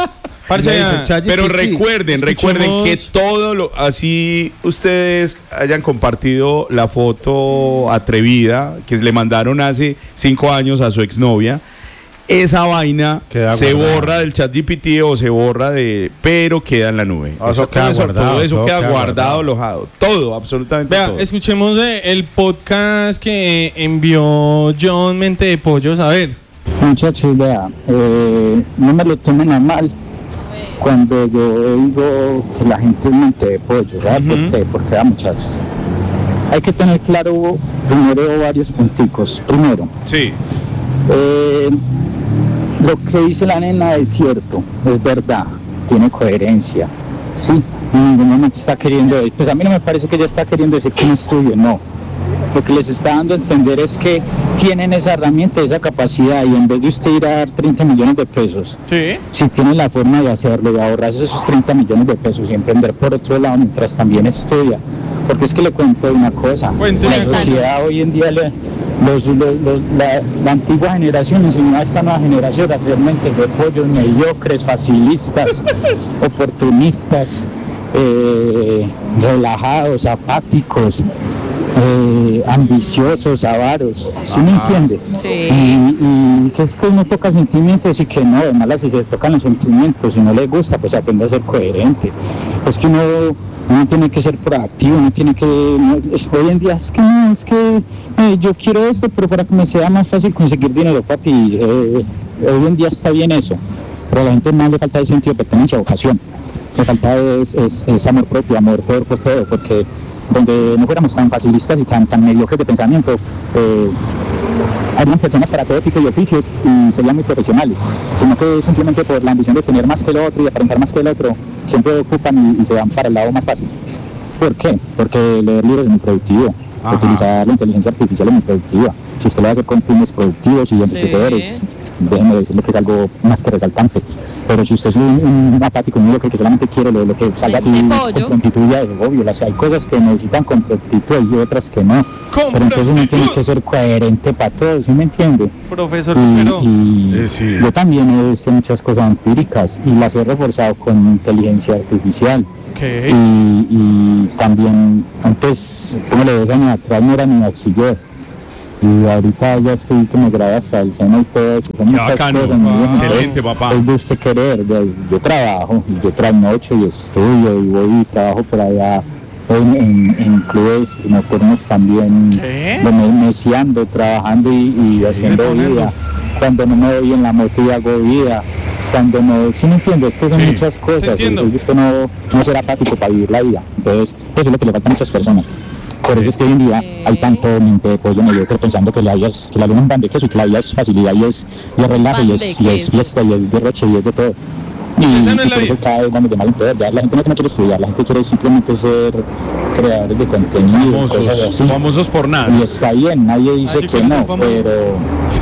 Pero recuerden que todo así ustedes hayan compartido la foto atrevida que le mandaron hace 5 años a su exnovia, esa vaina se borra del ChatGPT o se borra pero queda en la nube. Eso queda guardado, alojado. Todo, absolutamente todo. Escuchemos el podcast que envió John Mente de Pollos. A ver. Muchachos, vea, no me lo tomen a mal cuando yo digo que la gente es mente de pollo. ¿Sabes por qué? Porque, muchachos, hay que tener claro primero varios punticos. Primero, lo que dice la nena es cierto, es verdad, tiene coherencia, sí, en ningún momento está queriendo, pues a mí no me parece que ella está queriendo decir que no estudie, no. Lo que les está dando a entender es que tienen esa herramienta, esa capacidad, y en vez de usted ir a dar 30 millones de pesos, si tienen la forma de hacerlo, de ahorrarse esos 30 millones de pesos y emprender por otro lado mientras también estudia, porque es que le cuento una cosa, la sociedad hoy en día la antigua generación enseñó a esta nueva generación a ser mentes de pollos mediocres, facilistas, oportunistas, relajados, apáticos, ambiciosos, avaros, ¿sí me entiende? Y que es que uno toca sentimientos y que no, además si se tocan los sentimientos, si no le gusta, pues aprende a ser coherente. Es que uno tiene que ser proactivo, uno tiene que, hoy en día es que yo quiero esto, pero para que me sea más fácil conseguir dinero, papi, hoy en día está bien eso, pero a la gente más le falta el sentido de pertenencia, vocación. Me falta es amor propio, amor por todo, porque donde no fuéramos tan facilistas y tan mediocres de pensamiento, habrían personas para todo tipo de oficios y serían muy profesionales, sino que simplemente por la ambición de tener más que el otro y aparentar más que el otro, siempre ocupan y se van para el lado más fácil. ¿Por qué? Porque leer libros es muy productivo. Ajá. Utilizar la inteligencia artificial es muy productiva. Si usted lo va a hacer con fines productivos y enriquecedores, déjeme decirle que es algo más que resaltante. Pero si usted es un apático, un mediocre que solamente quiere lo que salga así con prontitud, ya es obvio. Hay cosas que necesitan con prontitud y otras que no. Pero entonces uno tiene que ser coherente para todo, ¿sí me entiende? Profesor, sí. Yo también he visto muchas cosas empíricas y las he reforzado con inteligencia artificial. Okay. Y también antes, como le 2 años atrás, no era ni bachiller. Y ahorita ya estoy que me grabo hasta el seno y todo eso. Son muchas cosas. Excelente, papá. Es de usted querer. Yo trabajo, y yo trasnocho y estudio y voy y trabajo por allá en clubes nocturnos también, mesiando, trabajando y haciendo vida. Cuando no me voy en la moto y hago vida. Cuando no, ¿sí me entiendes? Que son muchas cosas. Y usted no será apático para vivir la vida. Entonces, eso es lo que le falta a muchas personas. Por eso es que hoy en día hay tanto mente de pollo mediocre pensando que la vida es un pan de queso y que la vida es facilidad y es relajo y es fiesta y es derroche y es de todo. Y por eso cada vez vamos de mal en peor. Ya la gente no quiere estudiar, la gente quiere simplemente ser creadores de contenido, cosas así. Famosos por nada. Y está bien, nadie dice que no, pero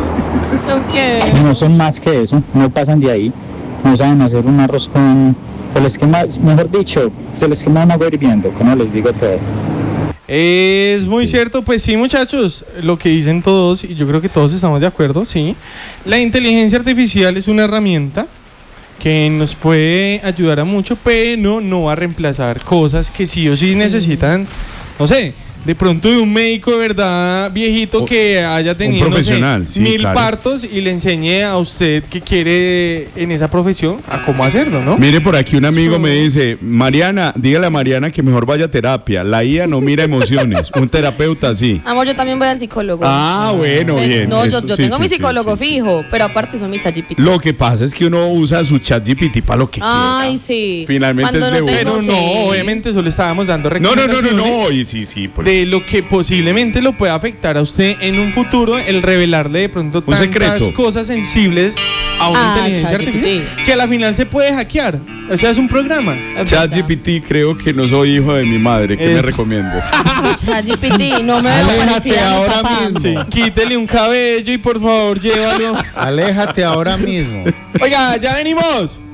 no son más que eso, no pasan de ahí. No saben hacer un arroz se les quema, mejor dicho, se les quema una agua hirviendo, como les digo todo. Es muy cierto, pues sí, muchachos, lo que dicen todos, y yo creo que todos estamos de acuerdo, sí. La inteligencia artificial es una herramienta que nos puede ayudar a mucho, pero no va a reemplazar cosas que sí o sí necesitan, no sé, de pronto de un médico de verdad viejito que haya tenido, no sé, 1000 partos y le enseñe a usted que quiere en esa profesión a cómo hacerlo, ¿no? Mire, por aquí un amigo me dice, Mariana, dígale a Mariana que mejor vaya a terapia. La IA no mira emociones, un terapeuta sí. Amor, yo también voy al psicólogo. Ah, bueno, bien. No, yo tengo mi psicólogo fijo, pero aparte son mi ChatGPT. Lo que pasa es que uno usa su ChatGPT para lo que quiera. Ay, sí. Finalmente cuando es de Pero no, obviamente solo estábamos dando recomendaciones. No, y sí. De lo que posiblemente lo pueda afectar a usted en un futuro, el revelarle de pronto tantas cosas sensibles a una inteligencia artificial que a la final se puede hackear. O sea, es un programa. ChatGPT, creo que no soy hijo de mi madre. ¿Qué me recomiendas? ChatGPT, no me veo parecida a mi papá. Sí. Quítele un cabello y por favor llévalo. Aléjate ahora mismo. Oiga, ya venimos.